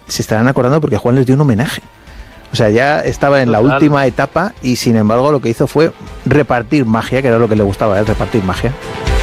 se estarán acordando porque Juan les dio un homenaje. O sea, ya estaba en la última etapa y sin embargo lo que hizo fue repartir magia, que era lo que le gustaba a él, repartir magia.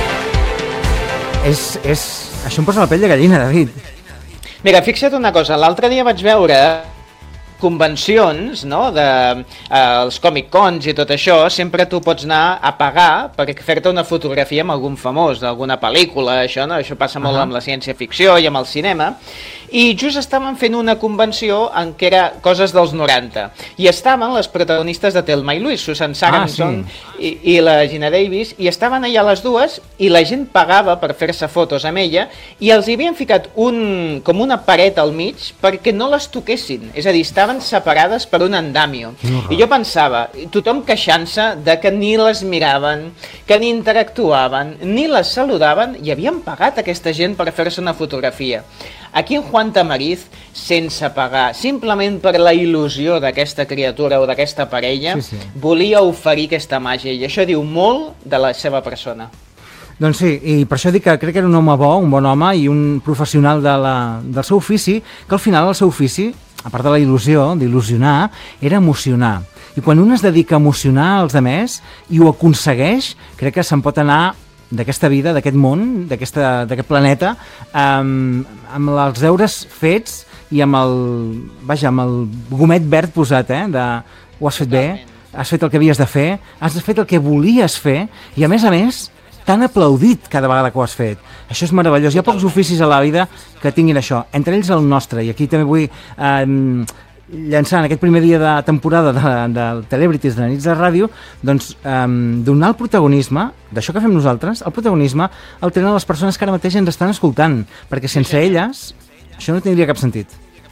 Això em posa la pell de gallina, David. Mira, fixa't una cosa, l'altre dia vaig veure convencions, no?, els Comic Cons i tot això, sempre tu pots anar a pagar per fer-te una fotografia amb algun famós, d'alguna pel·lícula, això, no? Això passa molt amb la ciència-ficció i amb el cinema, i just estaven fent una convenció en què era coses dels 90, i estaven les protagonistes de Thelma i Louise, Susan Sarandon i la Gina Davis, i estaven allà les dues, i la gent pagava per fer-se fotos amb ella, i els hi havien ficat com una paret al mig perquè no les toquessin, és a dir, estaven separades per un andamio. I jo pensava, tothom queixant-se de que ni les miraven, que ni interactuaven, ni les saludaven, i havien pagat aquesta gent per fer-se una fotografia. Aquí en Juan Tamariz, sense pagar, simplement per la il·lusió d'aquesta criatura o d'aquesta parella, volia oferir aquesta màgia, i això diu molt de la seva persona. Doncs sí, i per això dic que crec que era un home bo, un bon home i un professional del seu ofici, que al final el seu ofici, a part de la il·lusió, d'il·lusionar, era emocionar. I quan un es dedica a emocionar els altres i ho aconsegueix, crec que se'n pot anar d'aquesta vida, d'aquest món, d'aquest planeta, amb els deures fets i amb el gomet verd posat, ho has fet bé, has fet el que havies de fer, has fet el que volies fer i a més, t'han aplaudit cada vegada que ho has fet. Això és meravellós. Hi ha pocs oficis a la vida que tinguin això. Entre ells el nostre, i aquí també vull llançar en aquest primer dia de temporada de Celebrities de Nits de Ràdio, doncs donar el protagonisme d'això que fem nosaltres, el protagonisme el tenen les persones que ara mateix ens estan escoltant, perquè sense elles això no tindria cap sentit.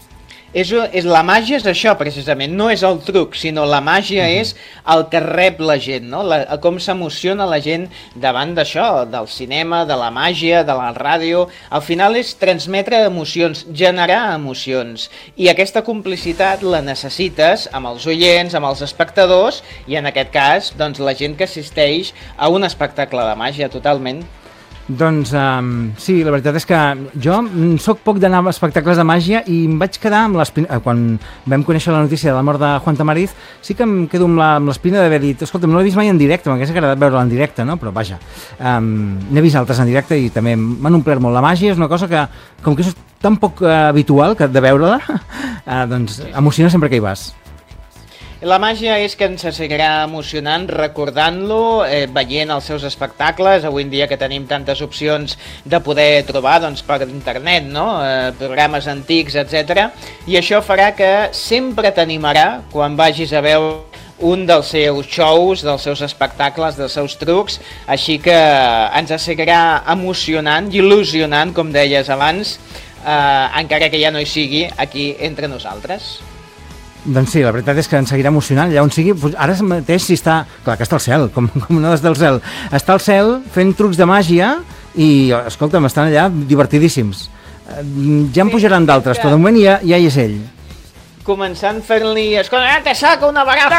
La màgia és això, precisament, no és el truc, sinó la màgia és el que rep la gent, no? Com s'emociona la gent davant d'això, del cinema, de la màgia, de la ràdio. Al final és transmetre emocions, generar emocions, i aquesta complicitat la necessites amb els oients, amb els espectadors, i en aquest cas, doncs, la gent que assisteix a un espectacle de màgia, totalment. Doncs sí, la veritat és que jo soc poc d'anar a espectacles de màgia i em vaig quedar amb l'espina. Quan vam conèixer la notícia de la mort de Juan Tamariz, sí que em quedo amb l'espina d'haver dit, escolta, no l'he vist mai en directe, m'hagués agradat veure-la en directe, no? Però vaja, n'he vist altres en directe i també m'han omplert molt. La màgia és una cosa que, com que és tan poc habitual de veure-la, doncs emociona sempre que hi vas. La màgia és que ens seguirà emocionant recordant-lo, veient els seus espectacles, avui en dia que tenim tantes opcions de poder trobar per internet, no? Programes antics, etc. I això farà que sempre t'animarà quan vagis a veure un dels seus shows, dels seus espectacles, dels seus trucs, així que ens seguirà emocionant i il·lusionant, com deies abans, encara que ja no hi sigui aquí entre nosaltres. Doncs sí, la veritat és que ens seguirà emocionant allà on sigui. Ara mateix si està... Clar que està al cel, com no és del cel. Està al cel fent trucs de màgia i, escolta'm, estan allà divertidíssims. Ja en pujaran d'altres, però de moment ja hi és ell. Començant fent-li, escolta, te saca una bagafa,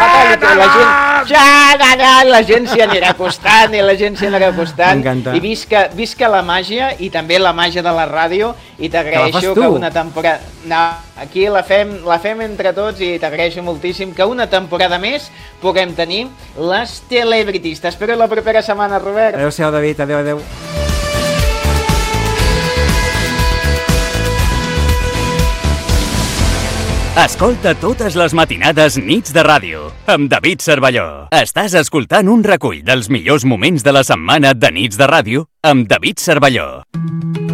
la gent s'hi anirà acostant i la gent s'hi anirà acostant. I visca la màgia i també la màgia de la ràdio, i t'agraeixo que una temporada... No, aquí la fem entre tots i t'agraeixo moltíssim que una temporada més puguem tenir les Celebrities. T'espero la propera setmana, Robert. Adéu-siau, David, adéu. Escolta totes les matinades Nits de Ràdio amb David Cervelló. Estàs escoltant un recull dels millors moments de la setmana de Nits de Ràdio amb David Cervelló.